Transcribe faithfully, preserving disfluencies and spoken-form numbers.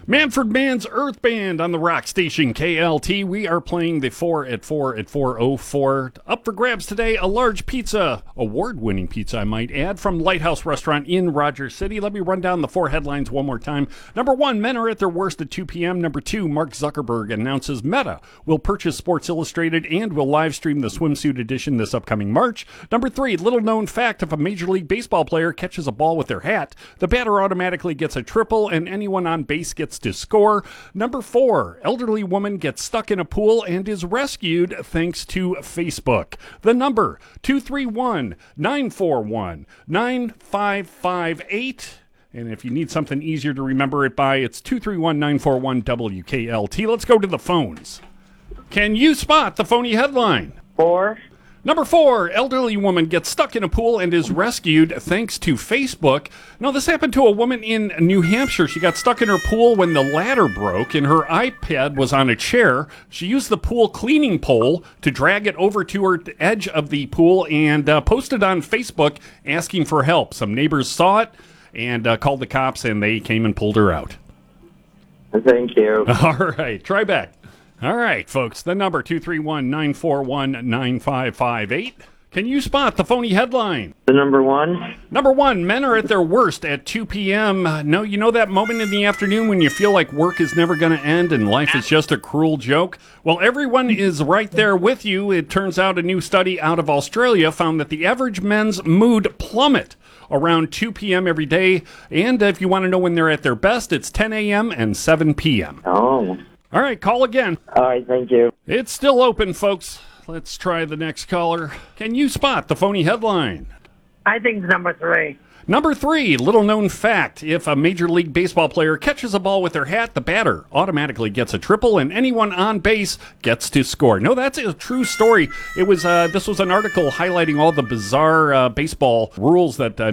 Manfred Mann's Earth Band on the rock station K L T. We are playing the four at four at four oh four. Up for grabs today, a large pizza, award-winning pizza, I might add, from Lighthouse Restaurant in Rogers City. Let me run down the four headlines one more time. Number one, men are at their worst at two p.m. Number two, Mark Zuckerberg announces Meta will purchase Sports Illustrated and will live stream the swimsuit edition this upcoming March. Number three, little-known fact, if a Major League Baseball player catches a ball with their hat, the batter automatically gets a triple and anyone on base gets to score. Number four, elderly woman gets stuck in a pool and is rescued thanks to Facebook. The number, two three one, nine four one, nine five five eight. And if you need something easier to remember it by, it's two three one, nine four one, W K L T. Let's go to the phones. Can you spot the phony headline? Four. Number four, elderly woman gets stuck in a pool and is rescued thanks to Facebook. Now, this happened to a woman in New Hampshire. She got stuck in her pool when the ladder broke and her iPad was on a chair. She used the pool cleaning pole to drag it over to her edge of the pool and uh, posted on Facebook asking for help. Some neighbors saw it and uh, called the cops, and they came and pulled her out. Thank you. All right, try back. All right, folks, the number, two three one, nine four one, nine five five eight. Can you spot the phony headline? The number one. Number one, men are at their worst at two p.m. No, you know that moment in the afternoon when you feel like work is never going to end and life is just a cruel joke? Well, everyone is right there with you. It turns out a new study out of Australia found that the average men's mood plummet around two p.m. every day. And if you want to know when they're at their best, it's ten a.m. and seven p.m. Oh. All right, call again. All right, thank you. It's still open, folks. Let's try the next caller. Can you spot the phony headline? I think it's number three. Number three, little known fact. If a Major League Baseball player catches a ball with their hat, the batter automatically gets a triple and anyone on base gets to score. No, that's a true story. It was uh, This was an article highlighting all the bizarre uh, baseball rules that uh,